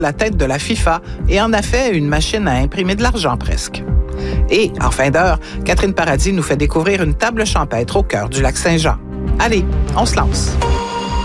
la tête de la FIFA et en a fait une machine à imprimer de l'argent presque. Et, en fin d'heure, Catherine Paradis nous fait découvrir une table champêtre au cœur du lac Saint-Jean. Allez, on se lance!